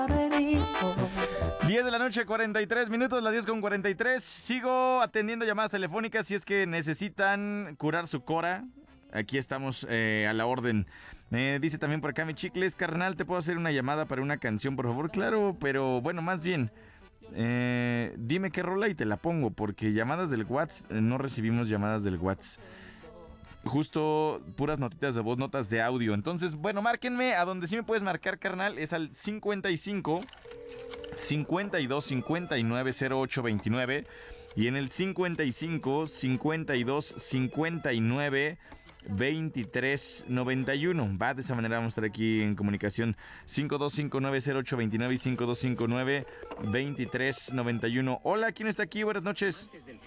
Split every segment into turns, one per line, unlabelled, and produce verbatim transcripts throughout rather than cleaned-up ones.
diez de la noche, cuarenta y tres minutos, las diez con cuarenta y tres. Sigo atendiendo llamadas telefónicas si es que necesitan curar su cora. Aquí estamos eh, a la orden. Me eh, dice también por acá mi chicles, carnal, ¿te puedo hacer una llamada para una canción, por favor? Claro, pero bueno, más bien, eh, dime qué rola y te la pongo, porque llamadas del WhatsApp, eh, no recibimos llamadas del WhatsApp. Justo puras notitas de voz, notas de audio. Entonces, bueno, márquenme a donde sí me puedes marcar, carnal. Es al cincuenta y cinco, cincuenta y dos, cincuenta y nueve, cero ocho veintinueve. Y en el cincuenta y cinco, cincuenta y dos, cincuenta y nueve, veintitrés noventa y uno. Va, de esa manera vamos a estar aquí en comunicación. Cinco dos cinco nueve cero ocho veintinueve y cinco dos cinco nueve, veintitrés noventa y uno. Hola, ¿quién está aquí? Buenas noches.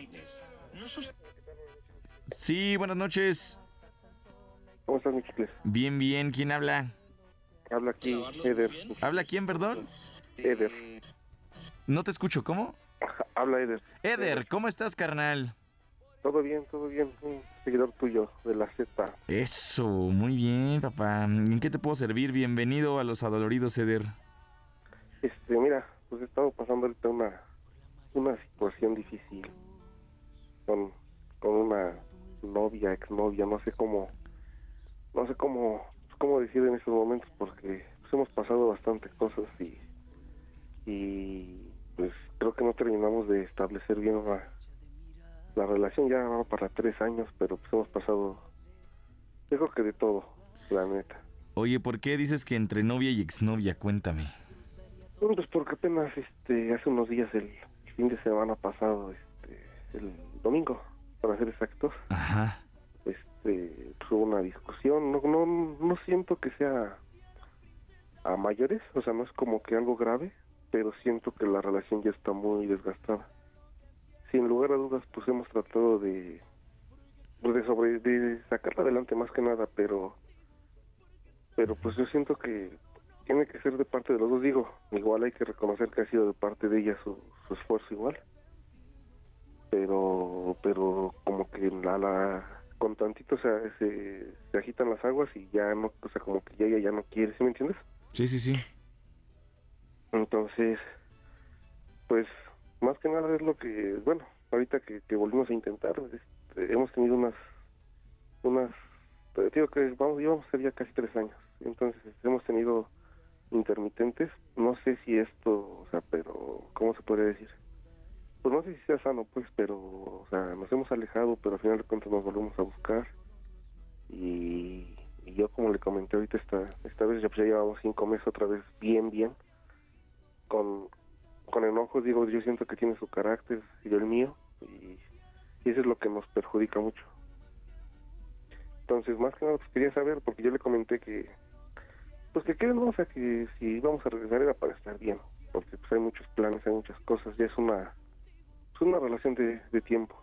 Sí, buenas noches.
¿Cómo estás, mi chicles?
Bien, bien. ¿Quién habla?
Habla aquí, Eder.
¿Habla quién, perdón?
Eder.
No te escucho, ¿cómo?
Habla Eder.
Eder, Eder. ¿Cómo estás, carnal?
Todo bien, todo bien. Un seguidor tuyo de la Z.
Eso, muy bien, papá. ¿En qué te puedo servir? Bienvenido a Los Adoloridos, Eder.
Este, mira, pues he estado pasando ahorita una, una situación difícil con, con una novia, exnovia, no sé cómo, no sé cómo, cómo decir en estos momentos, porque pues hemos pasado bastantes cosas y, y pues creo que no terminamos de establecer bien una, la relación. Ya va para tres años, pero pues hemos pasado, yo creo que de todo, la neta.
Oye, ¿por qué dices que entre novia y exnovia? Cuéntame.
Bueno, pues porque apenas este hace unos días, el, el fin de semana pasado, este el domingo, para ser exactos,
ajá,
este pues hubo una discusión. No, no, no siento que sea a mayores, o sea, no es como que algo grave, pero siento que la relación ya está muy desgastada. Sin lugar a dudas, pues hemos tratado de pues, de sobre de sacarla adelante más que nada, pero pero pues yo siento que tiene que ser de parte de los dos. Digo, igual hay que reconocer que ha sido de parte de ella su, su esfuerzo igual, pero pero como que la, la con tantito, o sea, se, se agitan las aguas y ya no, o sea, como que ya ella ya no quiere, ¿sí me entiendes?
Sí, sí, sí.
Entonces, pues, más que nada es lo que, bueno, ahorita que, que volvimos a intentar, este, hemos tenido unas, unas, digo que vamos, íbamos a ser ya casi tres años, entonces hemos tenido intermitentes. No sé si esto, o sea, pero ¿cómo se podría decir? Pues no sé si sea sano, pues, pero, o sea, nos hemos alejado, pero al final de cuentas nos volvemos a buscar. Y, y yo, como le comenté ahorita, esta, esta vez ya, pues, ya llevamos cinco meses otra vez bien, bien, con, con enojos. Digo, yo siento que tiene su carácter y yo el mío, y, y eso es lo que nos perjudica mucho. Entonces, más que nada, pues quería saber, porque yo le comenté que pues que quede, ¿no? O sea, que si vamos a regresar era para estar bien, porque pues hay muchos planes, hay muchas cosas, ya es una es una relación de, de tiempo.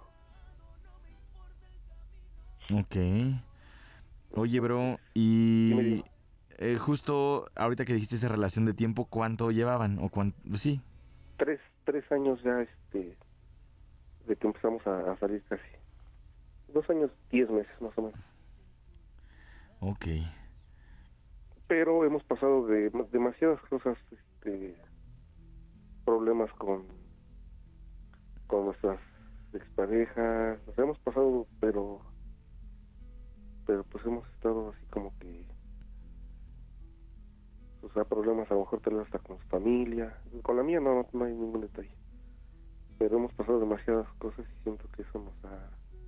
Ok. Oye, bro, y eh, justo ahorita que dijiste esa relación de tiempo, ¿cuánto llevaban? O cuánto, sí.
Tres, tres años ya, este, de que empezamos a, a salir casi. Dos años, diez meses más o menos.
Ok.
Pero hemos pasado de demasiadas cosas, este, problemas con con nuestras exparejas, o sea, hemos pasado, pero pero pues hemos estado así como que, o sea, problemas a lo mejor tal vez hasta con su familia. Con la mía no, no hay ningún detalle, pero hemos pasado demasiadas cosas y siento que eso nos ha,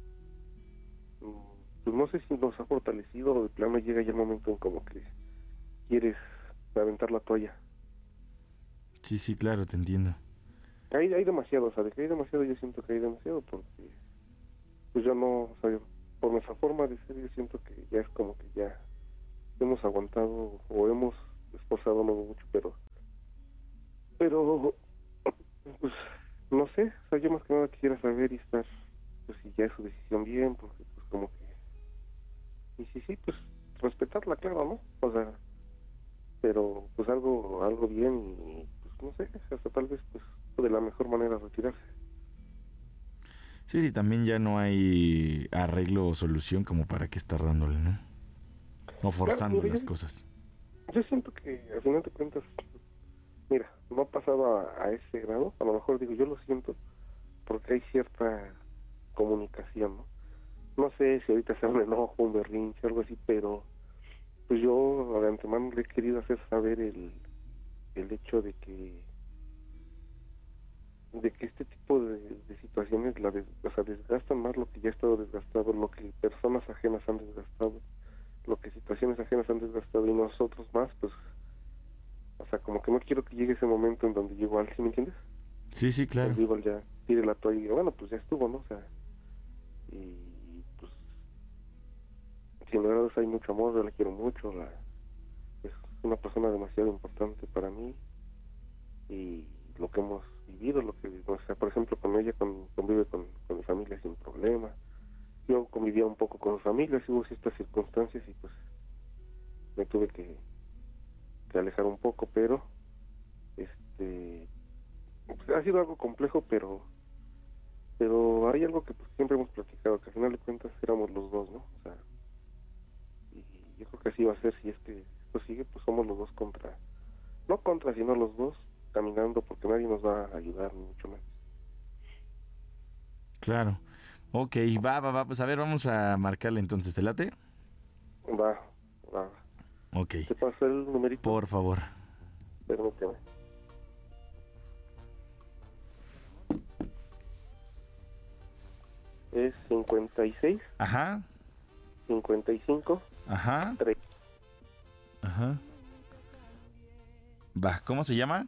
pues no sé si nos ha fortalecido o de plano llega ya el momento en como que quieres aventar la toalla.
Sí, sí, claro, te entiendo.
Hay, hay demasiado, o sea, de que hay demasiado, yo siento que hay demasiado, porque pues ya no, o sea, por nuestra forma de ser, yo siento que ya es como que ya hemos aguantado o hemos esforzado mucho, pero pero pues no sé, o sea, yo más que nada quisiera saber y estar, pues si ya es su decisión bien, porque pues como que, y si sí, pues respetarla, claro, ¿no? O sea, pero pues algo algo bien y pues no sé, hasta tal vez pues de la mejor manera retirarse.
Sí, sí, también ya no hay arreglo o solución como para qué estar dándole, ¿no? O forzando
claro, mira,
las
yo,
cosas.
Yo siento que al final de cuentas, mira, no ha pasado a, a ese grado. A lo mejor digo, yo lo siento porque hay cierta comunicación, ¿no? No sé si ahorita sea un enojo, un berrinche, algo así, pero pues yo de antemano le he querido hacer saber el, el hecho de que de que este tipo de, de situaciones la des, o sea, desgastan más lo que ya ha estado desgastado, lo que personas ajenas han desgastado, lo que situaciones ajenas han desgastado y nosotros más, pues, o sea, como que no quiero que llegue ese momento en donde yo igual, ¿sí me entiendes?
Sí, sí, claro.
Donde igual ya tire la toalla y diga, bueno, pues ya estuvo, ¿no? O sea, y pues, sin verdad hay mucho amor, yo la quiero mucho, la, es una persona demasiado importante para mí y lo que hemos vivido, lo que, o sea, por ejemplo, con ella con, convive con, con mi familia sin problema. Yo convivía un poco con su familia, sí hubo ciertas circunstancias y pues me tuve que, que alejar un poco, pero este pues, ha sido algo complejo, pero pero hay algo que pues, siempre hemos platicado, que al final de cuentas éramos los dos, ¿no? O sea, y yo creo que así va a ser, si es que esto sigue, pues somos los dos contra, no contra, sino los dos caminando, porque nadie nos va a ayudar, ni mucho menos.
Claro. Ok, va, va, va. Pues a ver, vamos a marcarle entonces. ¿Te late?
Va, va.
Ok.
¿Te pasó el numerito?
Por favor.
Permíteme. Es cincuenta y seis,
Ajá.
cincuenta y cinco,
Ajá.
tres.
Ajá. Va, ¿cómo se llama?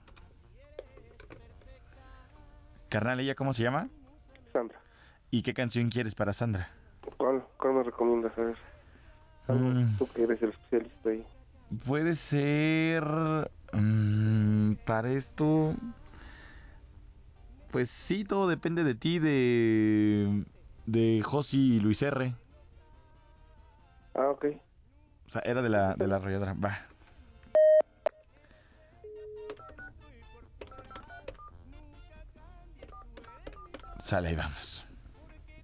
Carnal, ¿ella cómo se llama?
Sandra.
¿Y qué canción quieres para Sandra?
¿Cuál, cuál me recomiendas? A ver, algo,
Mm,
tú que eres el especialista ahí.
puede ser... mm, para esto... Pues sí, todo depende de ti, de... De Josi y Luis R.
Ah, ok.
O sea, era de la, de la arrolladora. Va. Sale, ahí vamos.